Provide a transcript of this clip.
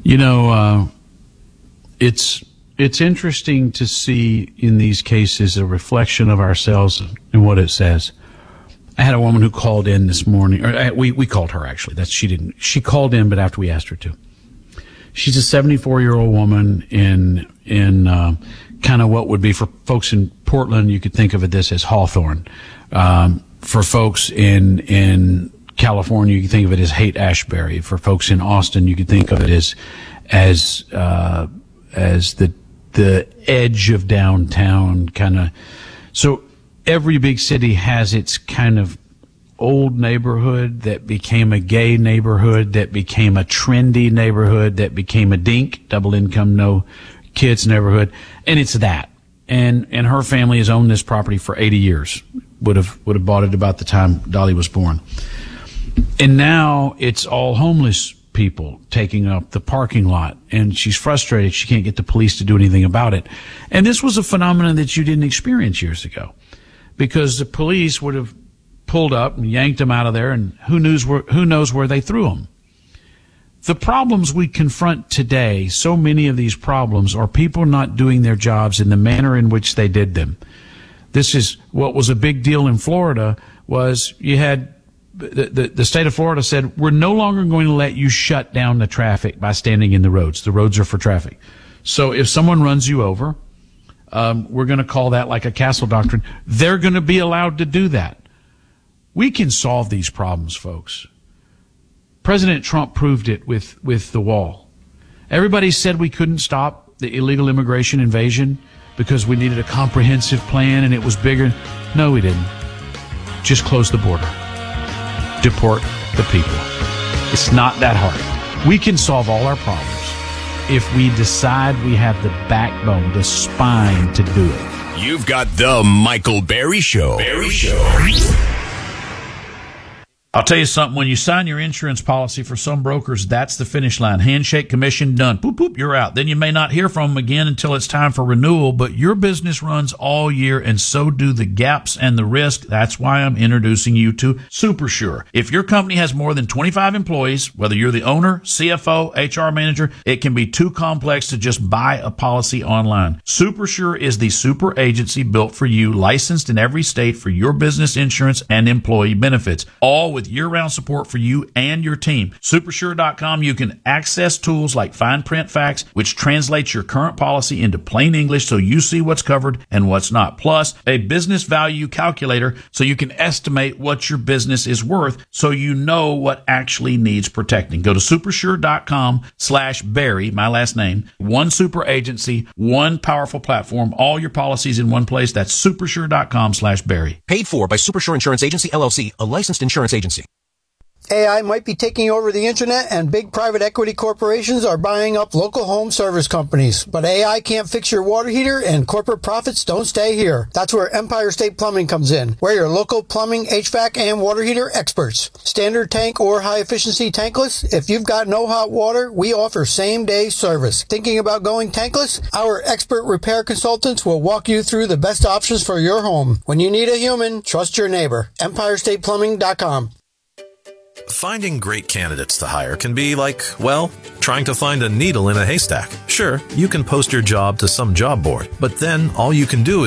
You know, it's interesting to see in these cases a reflection of ourselves and what it says. I had a woman who called in this morning, or we called her actually. She called in, but after we asked her to. She's a 74-year-old woman in kind of what would be for folks in Portland. You could think of this as Hawthorne. For folks in California, you could think of it as Haight-Ashbury. For folks in Austin, you could think of it as the edge of downtown kind of. So every big city has its kind of old neighborhood that became a gay neighborhood, that became a trendy neighborhood, that became a DINK, double income, no kids neighborhood, and it's that. And her family has owned this property for 80 years. Would have bought it about the time Dolly was born. And now it's all homeless people taking up the parking lot, and she's frustrated she can't get the police to do anything about it. And this was a phenomenon that you didn't experience years ago, because the police would have pulled up and yanked them out of there, and who knows where they threw them. The problems we confront today, so many of these problems are people not doing their jobs in the manner in which they did them. This is what was a big deal in Florida. Was you had the state of Florida said, we're no longer going to let you shut down the traffic by standing in the roads. The roads are for traffic. So if someone runs you over, we're going to call that like a castle doctrine. They're going to be allowed to do that. We can solve these problems, folks. President Trump proved it with the wall. Everybody said we couldn't stop the illegal immigration invasion because we needed a comprehensive plan and it was bigger. No, we didn't. Just close the border. Deport the people. It's not that hard. We can solve all our problems if we decide we have the backbone, the spine to do it. You've got the Michael Berry Show. I'll tell you something, when you sign your insurance policy for some brokers, that's the finish line. Handshake, commission, done. Boop, boop, you're out. Then you may not hear from them again until it's time for renewal, but your business runs all year, and so do the gaps and the risk. That's why I'm introducing you to SuperSure. If your company has more than 25 employees, whether you're the owner, CFO, HR manager, it can be too complex to just buy a policy online. SuperSure is the super agency built for you, licensed in every state for your business insurance and employee benefits, all with year-round support for you and your team. Supersure.com, you can access tools like Fine Print Facts, which translates your current policy into plain English so you see what's covered and what's not. Plus, a business value calculator so you can estimate what your business is worth so you know what actually needs protecting. Go to supersure.com/Barry, my last name. One super agency, one powerful platform, all your policies in one place. That's supersure.com/Barry. Paid for by Supersure Insurance Agency, LLC, a licensed insurance agency. AI might be taking over the internet, and big private equity corporations are buying up local home service companies. But AI can't fix your water heater, and corporate profits don't stay here. That's where Empire State Plumbing comes in. We're your local plumbing, HVAC, and water heater experts. Standard tank or high-efficiency tankless? If you've got no hot water, we offer same-day service. Thinking about going tankless? Our expert repair consultants will walk you through the best options for your home. When you need a human, trust your neighbor. EmpireStatePlumbing.com. Finding great candidates to hire can be like, well, trying to find a needle in a haystack. Sure, you can post your job to some job board, but then all you can do is